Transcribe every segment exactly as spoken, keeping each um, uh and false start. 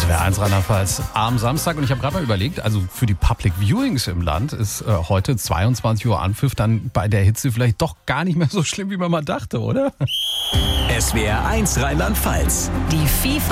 S W R eins Rheinland-Pfalz am Samstag. Und ich habe gerade mal überlegt, also für die Public Viewings im Land ist äh, heute zweiundzwanzig Uhr Anpfiff dann bei der Hitze vielleicht doch gar nicht mehr so schlimm, wie man mal dachte, oder? S W R eins Rheinland-Pfalz. Die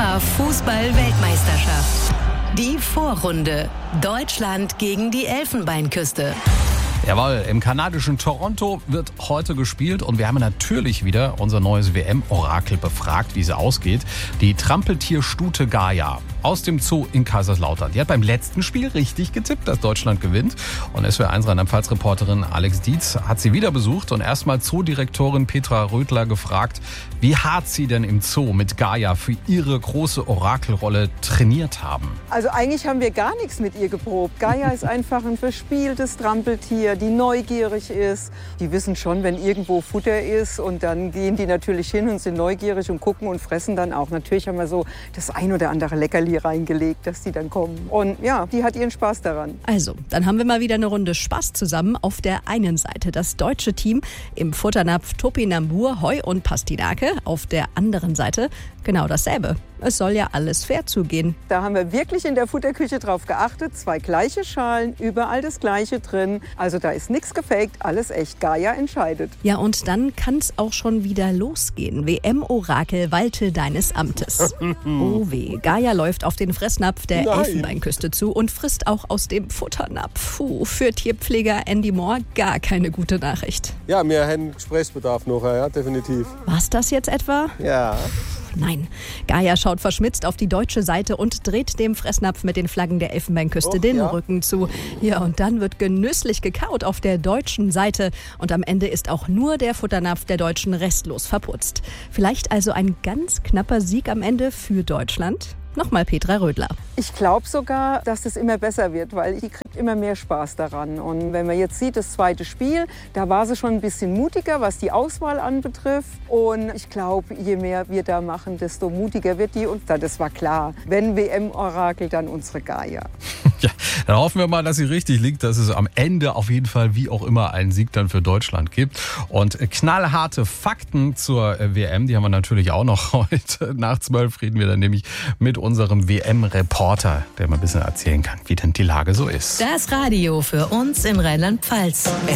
FIFA-Fußball-Weltmeisterschaft. Die Vorrunde. Deutschland gegen die Elfenbeinküste. Jawohl, im kanadischen Toronto wird heute gespielt und wir haben natürlich wieder unser neues W M-Orakel befragt, wie es ausgeht. Die Trampeltierstute Gaia aus dem Zoo in Kaiserslautern. Die hat beim letzten Spiel richtig getippt, dass Deutschland gewinnt. Und S W R eins Rheinland-Pfalz-Reporterin Alex Dietz hat sie wieder besucht und erstmal Zoodirektorin Petra Rödler gefragt, wie hart sie denn im Zoo mit Gaia für ihre große Orakelrolle trainiert haben. Also eigentlich haben wir gar nichts mit ihr geprobt. Gaia ist einfach ein verspieltes Trampeltier, die neugierig ist. Die wissen schon, wenn irgendwo Futter ist, und dann gehen die natürlich hin und sind neugierig und gucken und fressen dann auch. Natürlich haben wir so das ein oder andere Leckerli reingelegt, dass die dann kommen. Und ja, die hat ihren Spaß daran. Also, dann haben wir mal wieder eine Runde Spaß zusammen. Auf der einen Seite das deutsche Team im Futternapf Topinambur, Heu und Pastinake. Auf der anderen Seite genau dasselbe. Es soll ja alles fair zugehen. Da haben wir wirklich in der Futterküche drauf geachtet. Zwei gleiche Schalen, überall das Gleiche drin. Also da ist nichts gefaked, alles echt. Gaia entscheidet. Ja, und dann kann es auch schon wieder losgehen. W M-Orakel, walte deines Amtes. Oh weh, Gaia läuft auf den Fressnapf der Nein. Elfenbeinküste zu und frisst auch aus dem Futternapf. Puh, für Tierpfleger Andy Moore gar keine gute Nachricht. Ja, wir haben Gesprächsbedarf noch, ja, definitiv. War's das jetzt etwa? Ja. Nein. Gaia schaut verschmitzt auf die deutsche Seite und dreht dem Fressnapf mit den Flaggen der Elfenbeinküste Och, den ja. Rücken zu. Ja, und dann wird genüsslich gekaut auf der deutschen Seite. Und am Ende ist auch nur der Futternapf der Deutschen restlos verputzt. Vielleicht also ein ganz knapper Sieg am Ende für Deutschland? Nochmal Petra Rödler. Ich glaube sogar, dass es immer besser wird, weil die kriegt immer mehr Spaß daran. Und wenn man jetzt sieht, das zweite Spiel, da war sie schon ein bisschen mutiger, was die Auswahl anbetrifft. Und ich glaube, je mehr wir da machen, desto mutiger wird die. Und das war klar. Wenn W M-Orakel, dann unsere Gaia. Ja, dann hoffen wir mal, dass sie richtig liegt, dass es am Ende auf jeden Fall wie auch immer einen Sieg dann für Deutschland gibt. Und knallharte Fakten zur W M, die haben wir natürlich auch noch heute. Nach zwölf reden wir dann nämlich mit unserem W M-Reporter, der mal ein bisschen erzählen kann, wie denn die Lage so ist. Das Radio für uns in Rheinland-Pfalz.